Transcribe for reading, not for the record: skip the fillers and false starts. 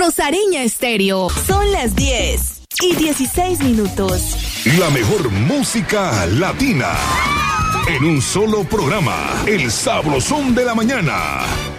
Rosareña Estéreo. Son las 10:16. La mejor música latina. En un solo programa. El Sabrosón de la Mañana.